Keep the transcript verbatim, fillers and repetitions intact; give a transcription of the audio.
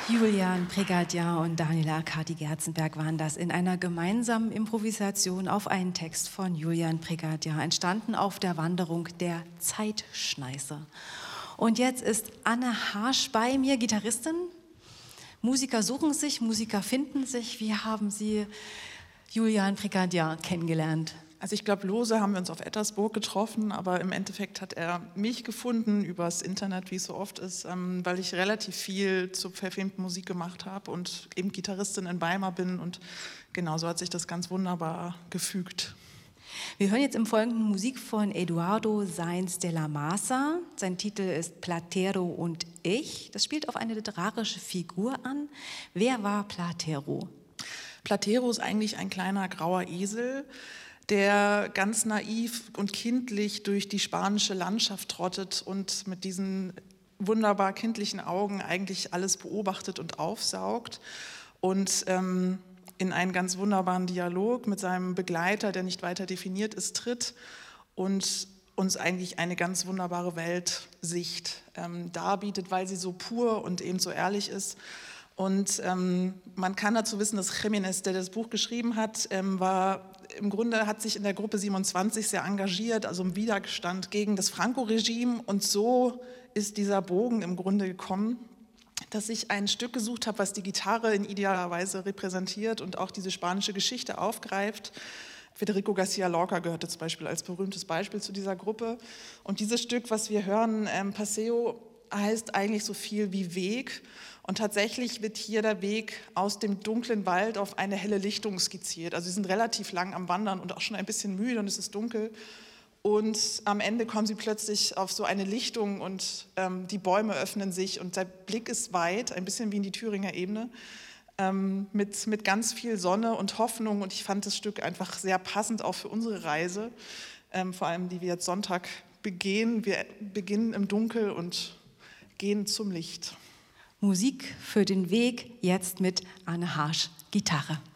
Julian Prégardien und Daniela Akati-Gerzenberg waren das in einer gemeinsamen Improvisation auf einen Text von Julian Prégardien, entstanden auf der Wanderung der Zeitschneiße. Und jetzt ist Anne Harsch bei mir, Gitarristin. Musiker suchen sich, Musiker finden sich. Wie haben Sie Julian Prégardien kennengelernt? Also ich glaube, lose haben wir uns auf Ettersburg getroffen, aber im Endeffekt hat er mich gefunden übers Internet, wie es so oft ist, ähm, weil ich relativ viel zur verfilmten Musik gemacht habe und eben Gitarristin in Weimar bin und genau so hat sich das ganz wunderbar gefügt. Wir hören jetzt im Folgenden Musik von Eduardo Sainz de la Maza. Sein Titel ist Platero und ich. Das spielt auf eine literarische Figur an. Wer war Platero? Platero ist eigentlich ein kleiner grauer Esel, der ganz naiv und kindlich durch die spanische Landschaft trottet und mit diesen wunderbar kindlichen Augen eigentlich alles beobachtet und aufsaugt und ähm, in einen ganz wunderbaren Dialog mit seinem Begleiter, der nicht weiter definiert ist, tritt und uns eigentlich eine ganz wunderbare Weltsicht ähm, darbietet, weil sie so pur und eben so ehrlich ist. Und ähm, man kann dazu wissen, dass Jiménez, der das Buch geschrieben hat, ähm, war im Grunde hat sich in der Gruppe siebenundzwanzig sehr engagiert, also im Widerstand gegen das Franco-Regime. Und so ist dieser Bogen im Grunde gekommen, dass ich ein Stück gesucht habe, was die Gitarre in idealer Weise repräsentiert und auch diese spanische Geschichte aufgreift. Federico García Lorca gehörte zum Beispiel als berühmtes Beispiel zu dieser Gruppe. Und dieses Stück, was wir hören, ähm, Paseo, heißt eigentlich so viel wie Weg. Und tatsächlich wird hier der Weg aus dem dunklen Wald auf eine helle Lichtung skizziert. Also sie sind relativ lang am Wandern und auch schon ein bisschen müde und es ist dunkel. Und am Ende kommen sie plötzlich auf so eine Lichtung und ähm, die Bäume öffnen sich und der Blick ist weit, ein bisschen wie in die Thüringer Ebene, ähm, mit, mit ganz viel Sonne und Hoffnung. Und ich fand das Stück einfach sehr passend auch für unsere Reise, ähm, vor allem die wir jetzt Sonntag begehen. Wir beginnen im Dunkel und gehen zum Licht. Musik für den Weg, jetzt mit Anne Harsch, Gitarre.